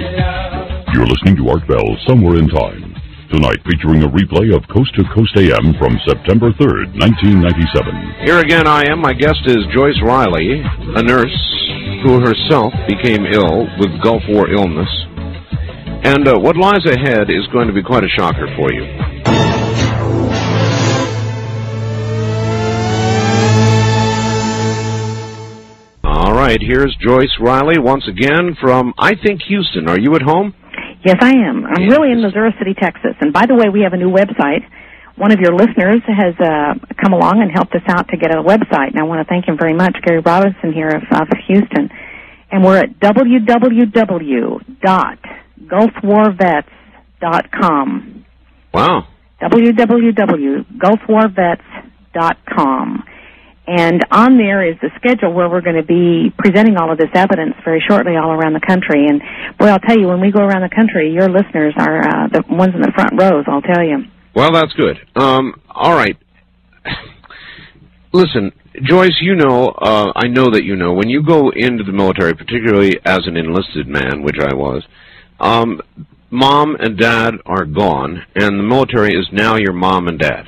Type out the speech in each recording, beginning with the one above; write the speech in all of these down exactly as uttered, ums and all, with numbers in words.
You're listening to Art Bell Somewhere in Time. Tonight featuring a replay of Coast to Coast A M from September third, nineteen ninety-seven. Here again I am. My guest is Joyce Riley, a nurse who herself became ill with Gulf War illness. And uh, what lies ahead is going to be quite a shocker for you. All right, here's Joyce Riley once again from, I think, Houston. Are you at home? Yes, I am. I'm really in Missouri City, Texas. And by the way, we have a new website. One of your listeners has uh, come along and helped us out to get a website, and I want to thank him very much, Gary Robinson here of, of Houston. And we're at w w w dot gulf war vets dot com. Wow. w w w dot gulf war vets dot com. And on there is the schedule where we're going to be presenting all of this evidence very shortly all around the country. And, boy, I'll tell you, when we go around the country, your listeners are uh, the ones in the front rows, I'll tell you. Well, that's good. Um, all right. Listen, Joyce, you know, uh, I know that you know, when you go into the military, particularly as an enlisted man, which I was, um, mom and dad are gone, and the military is now your mom and dad.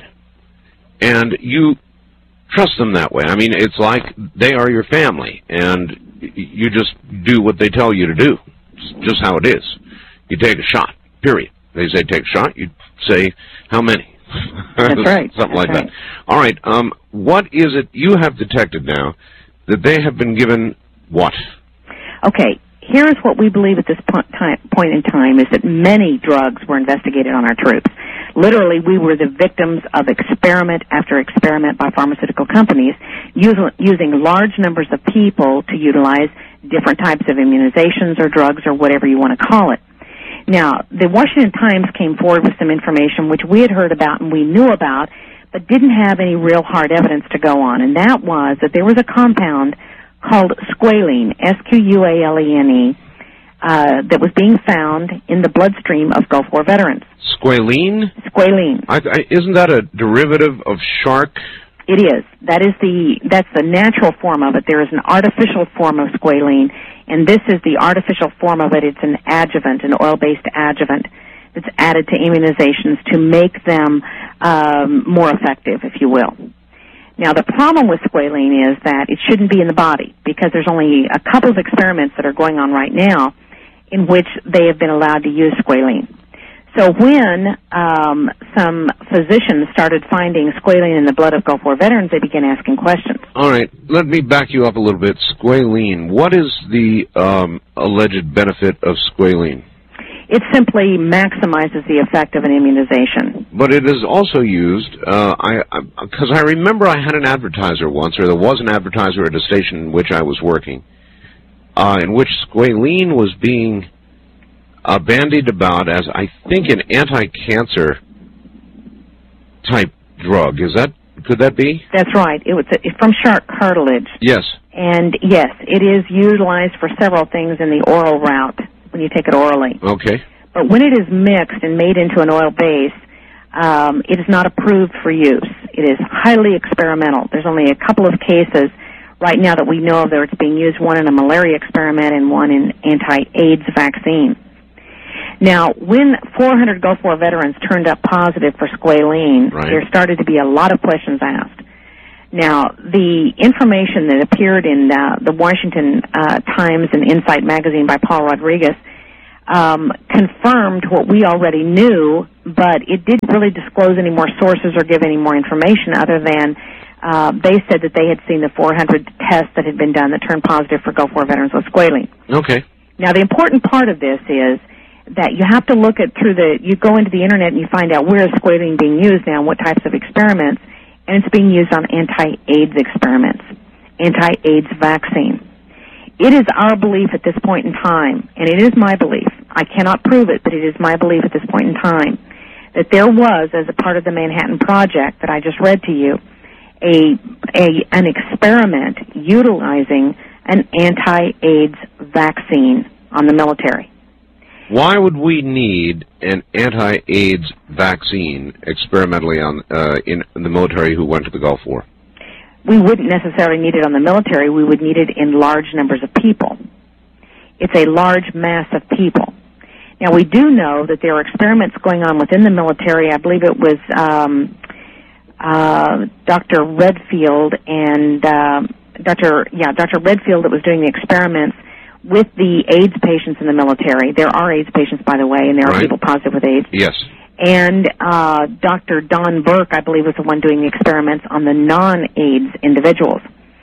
And you trust them that way. I mean, it's like they are your family, and you just do what they tell you to do. It's just how it is. You take a shot, period. They say take a shot, you say how many. That's right. Something That's like right. that. All right, um, what is it you have detected now that they have been given what? Okay, here's what we believe at this point, time, point in time is that many drugs were investigated on our troops. Literally, we were the victims of experiment after experiment by pharmaceutical companies using, using large numbers of people to utilize different types of immunizations or drugs or whatever you want to call it. Now, the Washington Times came forward with some information which we had heard about and we knew about, but didn't have any real hard evidence to go on, and that was that there was a compound called squalene, S Q U A L E N E, uh, that was being found in the bloodstream of Gulf War veterans. Squalene? Squalene. I, I, isn't that a derivative of shark? It is. That is the, that's the natural form of it. There is an artificial form of squalene, and this is the artificial form of it. It's an adjuvant, an oil-based adjuvant that's added to immunizations to make them um, more effective, if you will. Now, the problem with squalene is that it shouldn't be in the body because there's only a couple of experiments that are going on right now in which they have been allowed to use squalene. So when um, some physicians started finding squalene in the blood of Gulf War veterans, they began asking questions. All right, let me back you up a little bit. Squalene, what is the um, alleged benefit of squalene? It simply maximizes the effect of an immunization. But it is also used, uh, I because I, I remember I had an advertiser once, or there was an advertiser at a station in which I was working, uh, in which squalene was being uh, bandied about as, I think, an anti-cancer type drug. Is that, could that be? That's right. It was it's from shark cartilage. Yes. And yes, it is utilized for several things in the oral route when you take it orally. Okay. But when it is mixed and made into an oil base, um, it is not approved for use. It is highly experimental. There's only a couple of cases right now that we know of that it's being used, one in a malaria experiment and one in anti-AIDS vaccine. Now, when four hundred Gulf War veterans turned up positive for squalene, right, there started to be a lot of questions asked. Now, the information that appeared in uh, the Washington uh, Times and Insight magazine by Paul Rodriguez um, confirmed what we already knew, but it didn't really disclose any more sources or give any more information other than uh, they said that they had seen the four hundred tests that had been done that turned positive for Gulf War veterans with squalene. Okay. Now, the important part of this is that you have to look at through the, you go into the Internet and you find out where is squalene being used now, what types of experiments, and it's being used on anti-AIDS experiments, anti-AIDS vaccine. It is our belief at this point in time, and it is my belief, I cannot prove it, but it is my belief at this point in time, that there was, as a part of the Manhattan Project that I just read to you, a, a an experiment utilizing an anti-AIDS vaccine on the military. Why would we need an anti-AIDS vaccine experimentally on uh, in, in the military who went to the Gulf War? We wouldn't necessarily need it on the military. We would need it in large numbers of people. It's a large mass of people. Now, we do know that there are experiments going on within the military. I believe it was um, uh, Doctor Redfield and uh, Doctor yeah, Doctor Redfield that was doing the experiments with the AIDS patients in the military. There are AIDS patients, by the way, and there are right. people positive with AIDS. Yes. And uh, Doctor Don Burke, I believe, was the one doing the experiments on the non-AIDS individuals.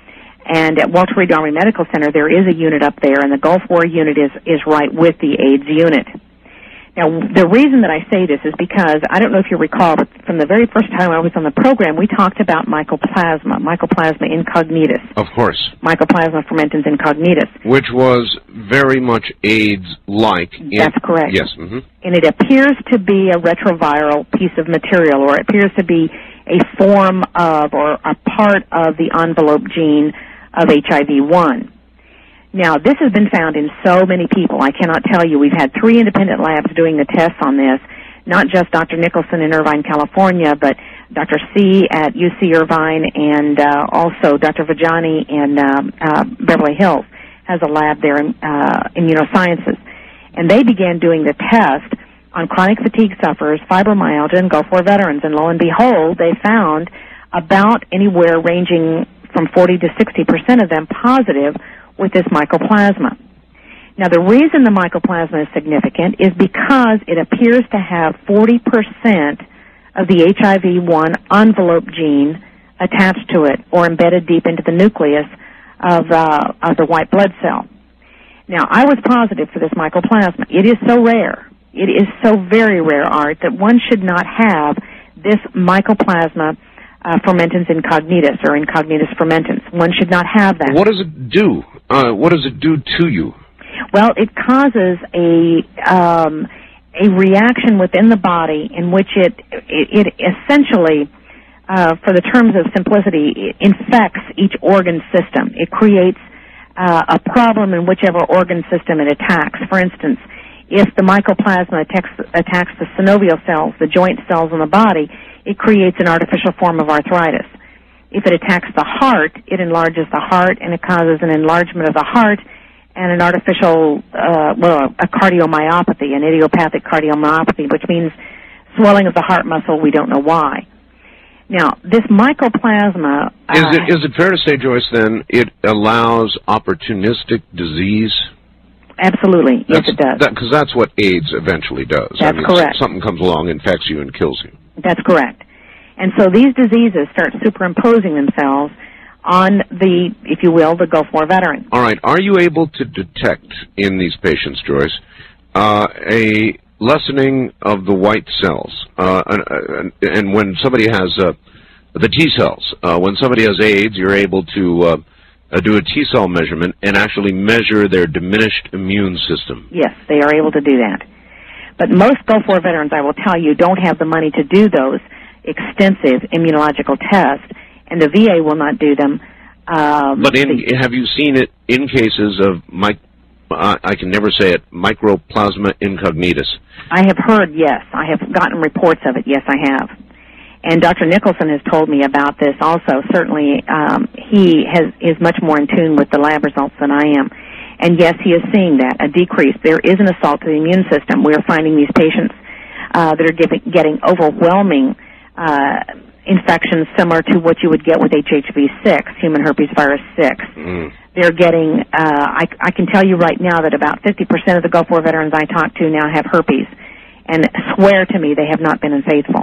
And at Walter Reed Army Medical Center, there is a unit up there, and the Gulf War unit is, is right with the AIDS unit. Now, the reason that I say this is because, I don't know if you recall, but from the very first time I was on the program, we talked about mycoplasma, mycoplasma incognitus. Of course. Mycoplasma fermentans incognitus. Which was very much AIDS-like. In, That's correct. Yes. Mm-hmm. And it appears to be a retroviral piece of material, or it appears to be a form of or a part of the envelope gene of H I V one. Now, this has been found in so many people. I cannot tell you. We've had three independent labs doing the tests on this, not just Doctor Nicholson in Irvine, California, but Doctor C at U C Irvine, and uh, also Doctor Vajani in uh, uh, Beverly Hills has a lab there in uh, immunosciences. And they began doing the test on chronic fatigue sufferers, fibromyalgia, and Gulf War veterans. And lo and behold, they found about anywhere ranging from forty to sixty percent of them positive with this mycoplasma. Now, the reason the mycoplasma is significant is because it appears to have forty percent of the H I V one envelope gene attached to it or embedded deep into the nucleus of, uh, of the white blood cell. Now, I was positive for this mycoplasma. It is so rare. It is so very rare, Art, that one should not have this mycoplasma uh, fermentans incognitus or incognitus fermentans. One should not have that. What does it do? Uh, what does it do to you? Well, it causes a um, a reaction within the body in which it it, it essentially, uh, for the terms of simplicity, it infects each organ system. It creates uh, a problem in whichever organ system it attacks. For instance, if the mycoplasma attacks, attacks the synovial cells, the joint cells in the body, it creates an artificial form of arthritis. If it attacks the heart, it enlarges the heart, and it causes an enlargement of the heart and an artificial, uh, well, a cardiomyopathy, an idiopathic cardiomyopathy, which means swelling of the heart muscle. We don't know why. Now, this mycoplasma... Uh, is, it, is it fair to say, Joyce, then, it allows opportunistic disease? Absolutely. Yes, that's, it does. Because that, that's what AIDS eventually does. That's I mean, correct. Something comes along, infects you, and kills you. That's correct. And so these diseases start superimposing themselves on the, if you will, the Gulf War veteran. All right. Are you able to detect in these patients, Joyce, uh, a lessening of the white cells? Uh, and, and when somebody has uh, the T cells, uh, when somebody has AIDS, you're able to uh, uh, do a T cell measurement and actually measure their diminished immune system. Yes, they are able to do that. But most Gulf War veterans, I will tell you, don't have the money to do those extensive immunological tests, and the V A will not do them. Um, but in, have you seen it in cases of, my, uh, I can never say it, mycoplasma incognitus? I have heard, yes. I have gotten reports of it. Yes, I have. And Doctor Nicholson has told me about this also. Certainly, um, he has, is much more in tune with the lab results than I am. And yes, he is seeing that, a decrease. There is an assault to the immune system. We are finding these patients uh, that are giving, getting overwhelming uh, infections similar to what you would get with H H V six, human herpes virus six. Mm. They're getting, uh, I, I can tell you right now that about fifty percent of the Gulf War veterans I talk to now have herpes, and swear to me they have not been unfaithful.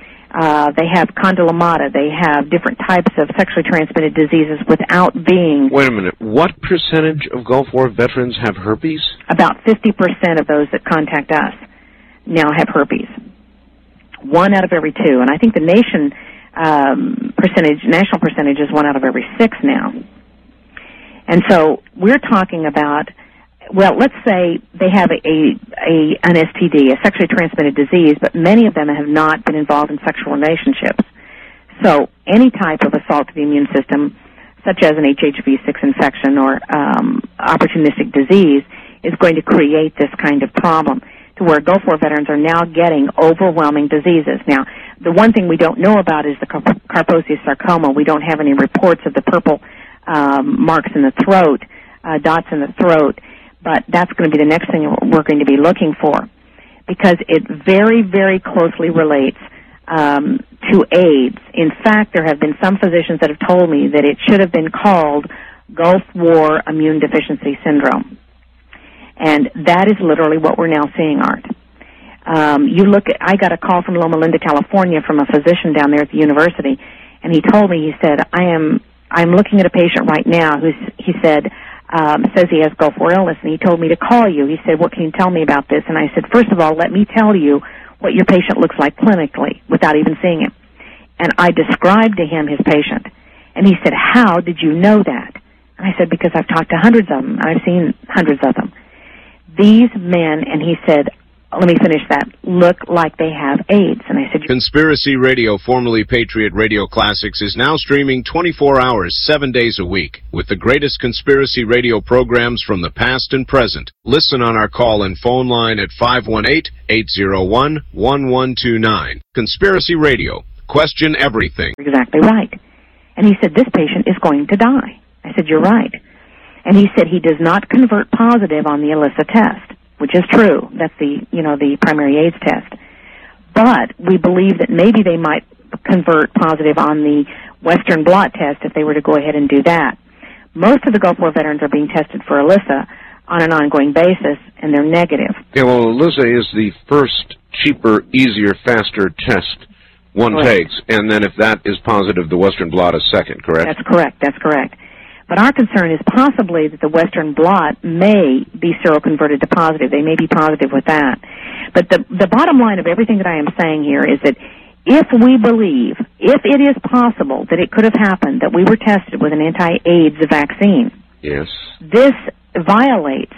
Uh, they have condylomata. They have different types of sexually transmitted diseases without being... Wait a minute. What percentage of Gulf War veterans have herpes? About fifty percent of those that contact us now have herpes. One out of every two. And I think the nation um, percentage, national percentage is one out of every six now. And so we're talking about... Well, let's say they have a, a an S T D, a sexually transmitted disease, but many of them have not been involved in sexual relationships. So any type of assault to the immune system, such as an H H V six infection or um, opportunistic disease, is going to create this kind of problem to where Gulf War veterans are now getting overwhelming diseases. Now, the one thing we don't know about is the Kaposi's sarcoma. We don't have any reports of the purple um, marks in the throat, uh, dots in the throat. But that's going to be the next thing we're going to be looking for. because it very, very closely relates um, to AIDS. In fact, there have been some physicians that have told me that it should have been called Gulf War Immune Deficiency Syndrome. And that is literally what we're now seeing, Art. Um, you look at, I got a call from Loma Linda, California, from a physician down there at the university, and he told me, he said, I am, I'm looking at a patient right now who's, he said, um, says he has Gulf War illness, and he told me to call you. He said, what can you tell me about this? And I said, first of all, let me tell you what your patient looks like clinically without even seeing him. And I described to him his patient. And he said, how did you know that? And I said, because I've talked to hundreds of them. I've seen hundreds of them. These men, and he said, let me finish that, look like they have AIDS. And I said, Conspiracy Radio, formerly Patriot Radio Classics, is now streaming twenty-four hours, seven days a week, with the greatest conspiracy radio programs from the past and present. Listen on our call-in phone line at five one eight, eight zero one, one one two nine. Conspiracy Radio. Question everything. Exactly right. And he said, this patient is going to die. I said, you're right. And he said he does not convert positive on the ELISA test, which is true. That's the, you know, the primary AIDS test. But we believe that maybe they might convert positive on the Western blot test if they were to go ahead and do that. Most of the Gulf War veterans are being tested for ELISA on an ongoing basis, and they're negative. Yeah, well, ELISA is the first cheaper, easier, faster test one correct. takes, and then if that is positive, the Western blot is second, correct? That's correct. That's correct. But our concern is possibly that the Western blot may be seroconverted to positive. They may be positive with that. But the, the bottom line of everything that I am saying here is that if we believe, if it is possible that it could have happened, that we were tested with an anti-AIDS vaccine, yes, this violates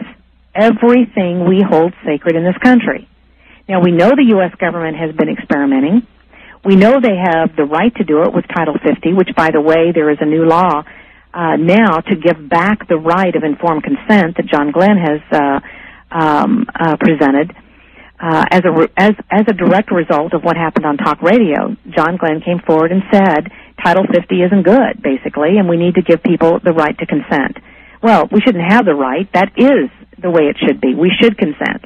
everything we hold sacred in this country. Now, we know the U S government has been experimenting. We know they have the right to do it with Title fifty, which, by the way, there is a new law Uh, now to give back the right of informed consent that John Glenn has uh, um, uh, presented uh, as a re- as as a direct result of what happened on talk radio. John Glenn came forward and said Title fifty isn't good, basically, and we need to give people the right to consent. Well, we shouldn't have the right. That is the way it should be. We should consent.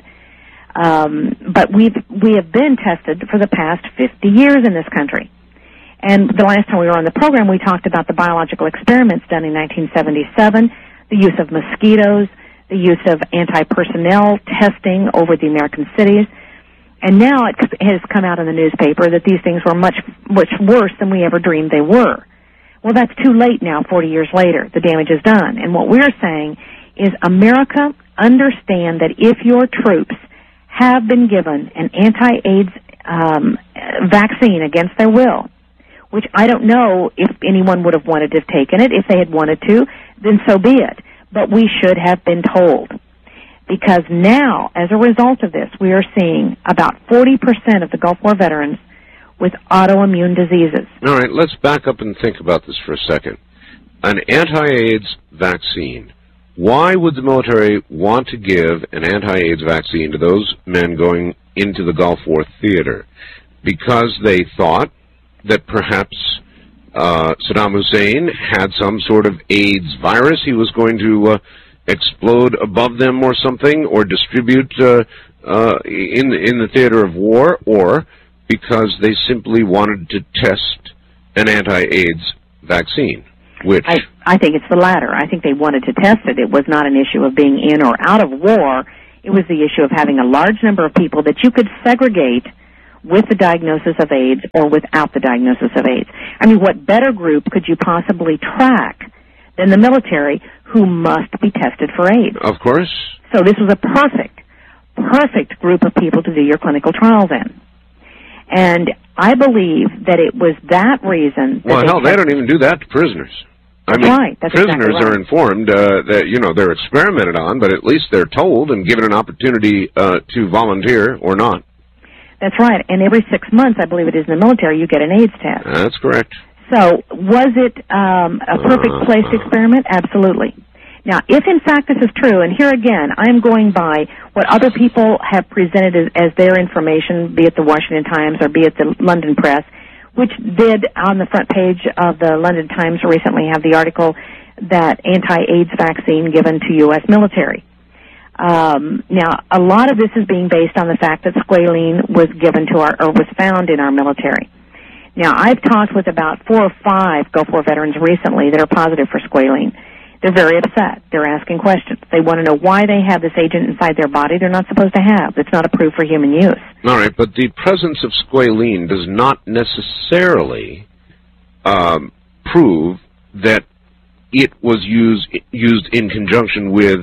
Um, but we've we have been tested for the past fifty years in this country. And the last time we were on the program, we talked about the biological experiments done in nineteen seventy-seven, the use of mosquitoes, the use of anti-personnel testing over the American cities. And now it has come out in the newspaper that these things were much, much worse than we ever dreamed they were. Well, that's too late now, forty years later. The damage is done. And what we're saying is, America, understand that if your troops have been given an anti-AIDS um, vaccine against their will, which I don't know if anyone would have wanted to have taken it. If they had wanted to, then so be it. But we should have been told. Because now, as a result of this, we are seeing about forty percent of the Gulf War veterans with autoimmune diseases. All right, let's back up and think about this for a second. An anti-AIDS vaccine. Why would the military want to give an anti-AIDS vaccine to those men going into the Gulf War theater? Because they thought that perhaps uh, Saddam Hussein had some sort of AIDS virus he was going to uh, explode above them or something, or distribute uh, uh, in, in the theater of war, or because they simply wanted to test an anti-AIDS vaccine, which... I, I think it's the latter. I think they wanted to test it. It was not an issue of being in or out of war. It was the issue of having a large number of people that you could segregate with the diagnosis of AIDS or without the diagnosis of AIDS. I mean, what better group could you possibly track than the military, who must be tested for AIDS? Of course. So this was a perfect, perfect group of people to do your clinical trials in. And I believe that it was that reason... That well, they hell, they don't even do that to prisoners. I mean, right. That's prisoners exactly right. are informed uh, that, you know, they're experimented on, but at least they're told and given an opportunity uh, to volunteer or not. That's right. And every six months, I believe it is in the military, you get an AIDS test. That's correct. So was it um, a perfect placed experiment? Absolutely. Now, if in fact this is true, and here again, I'm going by what other people have presented as, as their information, be it the Washington Times or be it the London Press, which did on the front page of the London Times recently have the article that anti-AIDS vaccine given to U S military. Um, now, a lot of this is being based on the fact that squalene was given to our, or was found in our military. Now, I've talked with about four or five Gulf War veterans recently that are positive for squalene. They're very upset. They're asking questions. They want to know why they have this agent inside their body they're not supposed to have. It's not approved for human use. All right, but the presence of squalene does not necessarily um, prove that it was used used in conjunction with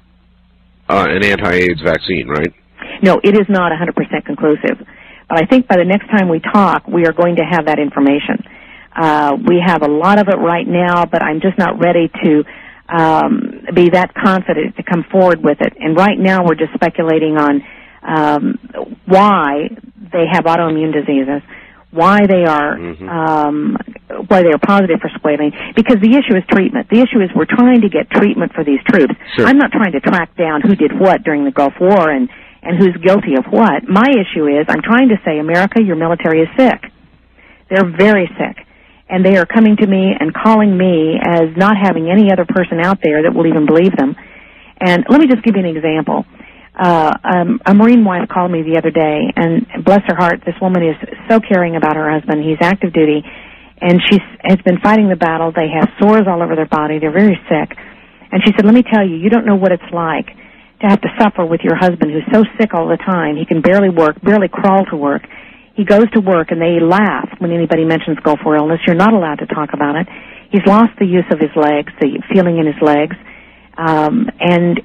uh, an anti-AIDS vaccine, right? No, it is not one hundred percent conclusive. But I think by the next time we talk, we are going to have that information. Uh, we have a lot of it right now, but I'm just not ready to um, be that confident to come forward with it. And right now we're just speculating on um, why they have autoimmune diseases, why they are mm-hmm. um, why they are positive for squalene, because the issue is treatment. The issue is we're trying to get treatment for these troops. Sure. I'm not trying to track down who did what during the Gulf War and, and who's guilty of what. My issue is I'm trying to say, America, your military is sick. They're very sick. And they are coming to me and calling me as not having any other person out there that will even believe them. And let me just give you an example. Uh, um, a Marine wife called me the other day, and bless her heart, this woman is so caring about her husband. He's active duty, and she has been fighting the battle. They have sores all over their body. They're very sick. And she said, let me tell you, you don't know what it's like to have to suffer with your husband who's so sick all the time. He can barely work, barely crawl to work. He goes to work, and they laugh when anybody mentions Gulf War illness. You're not allowed to talk about it. He's lost the use of his legs, the feeling in his legs. Um, and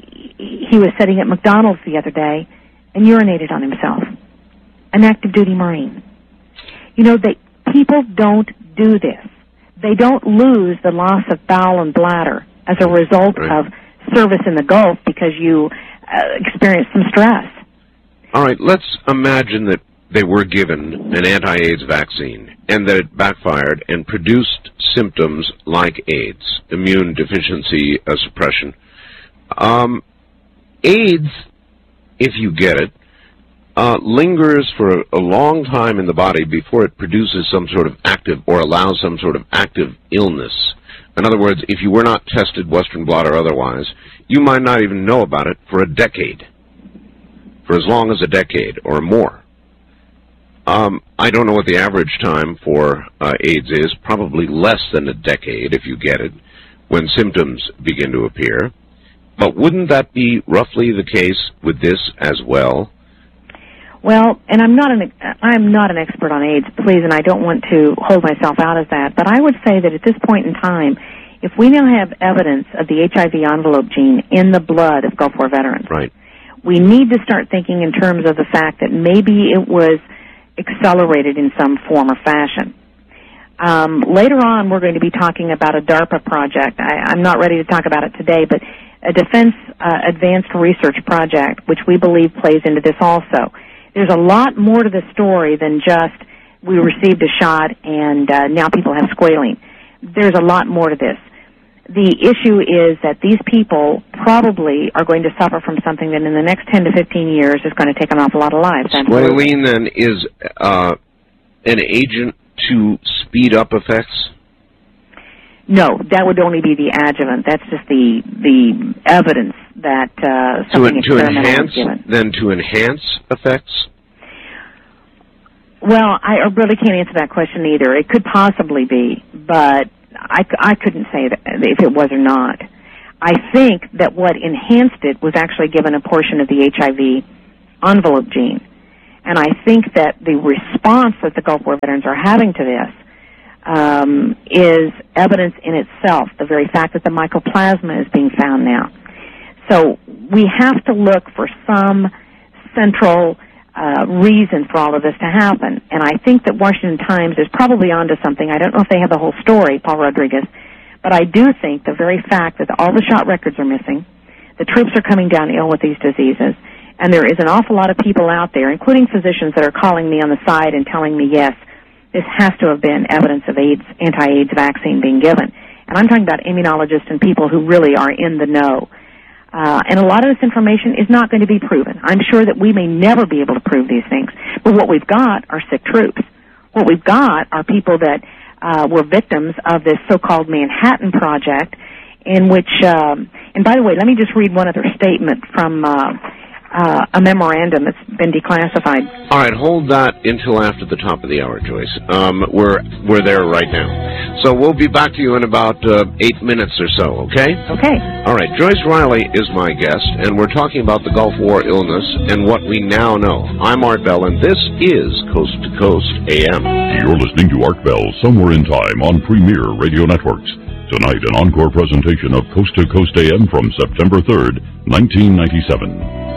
he was sitting at McDonald's the other day and urinated on himself. An active duty Marine. You know, they, people don't do this. They don't lose the loss of bowel and bladder as a result right. of service in the Gulf because you uh, experienced some stress. All right, let's imagine that they were given an anti-AIDS vaccine and that it backfired and produced symptoms like AIDS, immune deficiency uh, suppression. Um, AIDS, if you get it, uh, lingers for a, a long time in the body before it produces some sort of active or allows some sort of active illness. In other words, if you were not tested, Western blot or otherwise, you might not even know about it for a decade, for as long as a decade or more. Um, I don't know what the average time for uh, AIDS is, probably less than a decade if you get it, when symptoms begin to appear. But wouldn't that be roughly the case with this as well? Well, and I'm not an I'm not an expert on AIDS, please, and I don't want to hold myself out as that, but I would say that at this point in time, if we now have evidence of the H I V envelope gene in the blood of Gulf War veterans, right. we need to start thinking in terms of the fact that maybe it was accelerated in some form or fashion. Um, later on, we're going to be talking about a DARPA project. I, I'm not ready to talk about it today, but a Defense uh, Advanced Research Project, which we believe plays into this also. There's a lot more to the story than just we received a shot and uh, now people have squalene. There's a lot more to this. The issue is that these people probably are going to suffer from something that in the next ten to fifteen years is going to take an awful lot of lives. Squalene, then, is uh, an agent to speed up effects? No, that would only be the adjuvant. That's just the the evidence that uh, something to, to experimental enhance, is given. Then to enhance effects? Well, I really can't answer that question either. It could possibly be, but I, I couldn't say that if it was or not. I think that what enhanced it was actually given a portion of the H I V envelope gene. And I think that the response that the Gulf War veterans are having to this um, is evidence in itself, the very fact that the mycoplasma is being found now. So we have to look for some central uh, reason for all of this to happen. And I think that Washington Times is probably onto something. I don't know if they have the whole story, Paul Rodriguez, but I do think the very fact that all the shot records are missing, the troops are coming down ill with these diseases, and there is an awful lot of people out there, including physicians, that are calling me on the side and telling me, yes, this has to have been evidence of AIDS, anti-AIDS vaccine being given. And I'm talking about immunologists and people who really are in the know. Uh, and a lot of this information is not going to be proven. I'm sure that we may never be able to prove these things. But what we've got are sick troops. What we've got are people that uh, were victims of this so-called Manhattan Project in which, um, and by the way, let me just read one other statement from uh, uh, a memorandum that's been declassified. All right, hold that until after the top of the hour, Joyce. Um, we're we're there right now. So we'll be back to you in about uh, eight minutes or so, okay? Okay. All right, Joyce Riley is my guest, and we're talking about the Gulf War illness and what we now know. I'm Art Bell, and this is Coast to Coast A M. You're listening to Art Bell, Somewhere in Time on Premier Radio Networks. Tonight, an encore presentation of Coast to Coast A M from September third, nineteen ninety-seven.